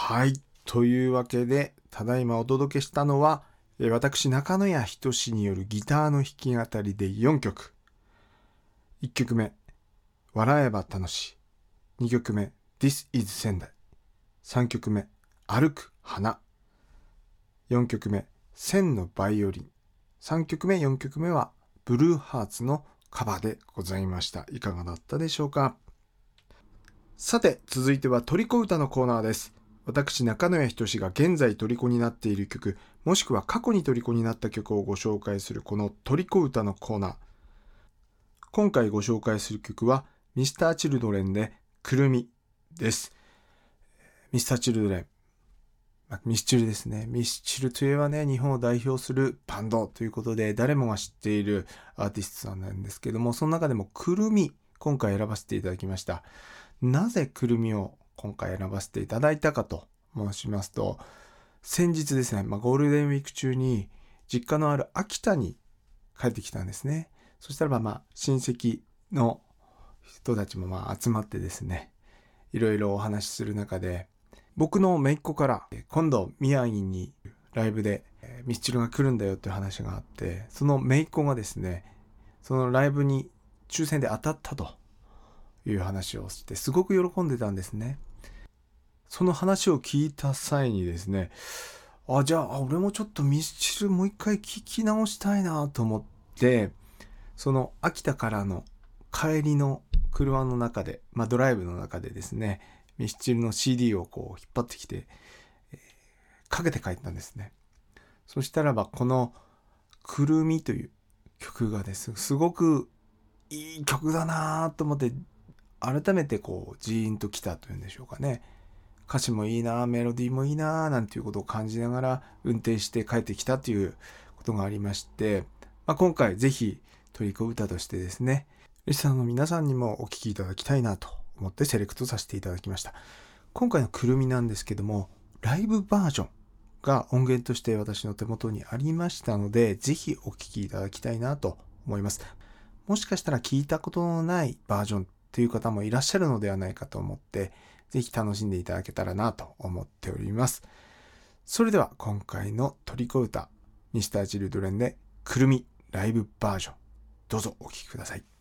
はい。というわけで、ただいまお届けしたのは、私、中野谷仁によるギターの弾き語りで4曲。1曲目、笑えば楽しい。2曲目、This is 仙台。3曲目、歩く花。4曲目、千のバイオリン。3曲目、4曲目は、ブルーハーツのカバーでございました。いかがだったでしょうか。さて、続いてはトリコ歌のコーナーです。私、中野谷仁が現在トリコになっている曲、もしくは過去にトリコになった曲をご紹介するこのトリコ歌のコーナー。今回ご紹介する曲は Mr.Children でくるみです。Mr.Children、ミスチルですね。ミスチルといえばね、日本を代表するバンドということで誰もが知っているアーティストさんなんですけども、その中でもくるみ、今回選ばせていただきました。なぜくるみを今回選ばせていただいたかと申しますと、先日ですね、ゴールデンウィーク中に実家のある秋田に帰ってきたんですね。そしたら親戚の人たちも集まってですね、いろいろお話しする中で、僕の姪っ子から今度宮城にライブでミスチルが来るんだよっていう話があって、その姪っ子がですね、そのライブに抽選で当たったという話をしてすごく喜んでたんですね。その話を聞いた際にですね、じゃあ俺もちょっとミスチルもう一回聞き直したいなと思って、その秋田からの帰りの車の中で、ドライブの中でですね、ミスチルの CD をこう引っ張ってきて、かけて帰ったんですね。そしたらこのくるみという曲がですすごくいい曲だなと思って、改めてこうジーンときたというんでしょうかね。歌詞もいいな、メロディーもいいななんていうことを感じながら運転して帰ってきたということがありまして、今回ぜひトリコ歌としてですね、リスナーの皆さんにもお聴きいただきたいなと思ってセレクトさせていただきました。今回のくるみなんですけども、ライブバージョンが音源として私の手元にありましたので、ぜひお聴きいただきたいなと思います。もしかしたら聞いたことのないバージョンという方もいらっしゃるのではないかと思って、ぜひ楽しんでいただけたらなと思っております。それでは今回のトリコ歌、Mr.Children でくるみライブバージョン、どうぞお聴きください。